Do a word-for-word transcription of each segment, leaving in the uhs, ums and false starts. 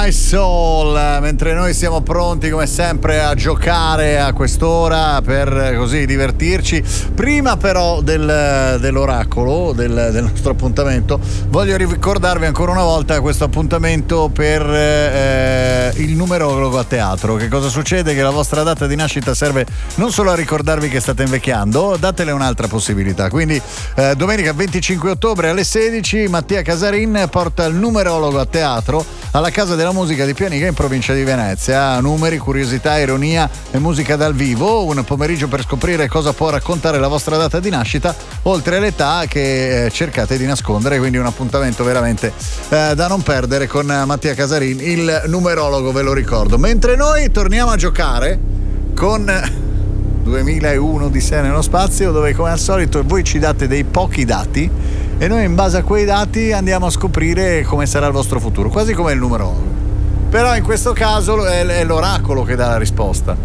My Soul, mentre noi siamo pronti come sempre a giocare a quest'ora per così divertirci. Prima però del, dell'oracolo, del, del nostro appuntamento, voglio ricordarvi ancora una volta questo appuntamento per eh, il numerologo a teatro. Che cosa succede? Che la vostra data di nascita serve non solo a ricordarvi che state invecchiando, datele un'altra possibilità. Quindi eh, domenica venticinque ottobre alle sedici Mattia Casarin porta il numerologo a teatro alla Casa della Musica di Pianica in provincia di Venezia. Numeri, curiosità, ironia e musica dal vivo. Un pomeriggio per scoprire cosa può raccontare la vostra data di nascita, oltre all'età che eh, cercate di nascondere. Quindi un appuntamento veramente eh, da non perdere con Mattia Casarin, il numerologo, ve lo ricordo. Mentre noi torniamo a giocare con duemilauno di sé nello spazio, dove come al solito voi ci date dei pochi dati e noi in base a quei dati andiamo a scoprire come sarà il vostro futuro, quasi come il numerologo. Però in questo caso è l'oracolo che dà la risposta.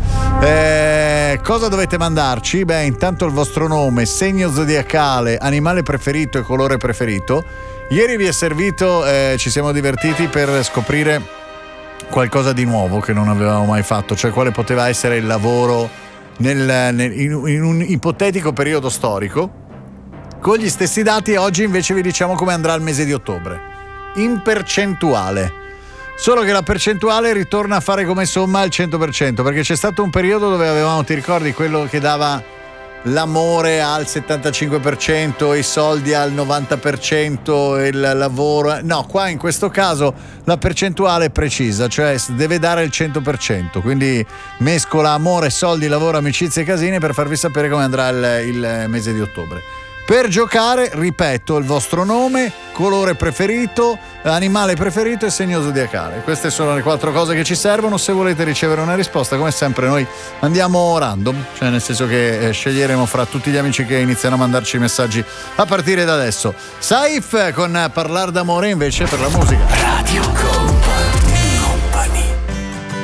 Eh, cosa dovete mandarci? Beh, intanto il vostro nome, segno zodiacale, animale preferito e colore preferito. Ieri vi è servito, eh, ci siamo divertiti per scoprire qualcosa di nuovo che non avevamo mai fatto, cioè quale poteva essere il lavoro nel, nel, in, in un ipotetico periodo storico. Con gli stessi dati oggi invece vi diciamo come andrà il mese di ottobre, in percentuale. Solo che la percentuale ritorna a fare come somma al cento per cento, perché c'è stato un periodo dove avevamo, ti ricordi, quello che dava l'amore al settantacinque per cento, i soldi al novanta per cento, il lavoro. No, qua in questo caso la percentuale è precisa, cioè deve dare il cento per cento, quindi mescola amore, soldi, lavoro, amicizie e casini per farvi sapere come andrà il, il mese di ottobre. Per giocare, ripeto, il vostro nome, colore preferito, animale preferito e segno zodiacale. Queste sono le quattro cose che ci servono. Se volete ricevere una risposta, come sempre noi andiamo random, cioè nel senso che eh, sceglieremo fra tutti gli amici che iniziano a mandarci messaggi a partire da adesso. Saif con Parlar d'amore invece per la musica. Radio Go.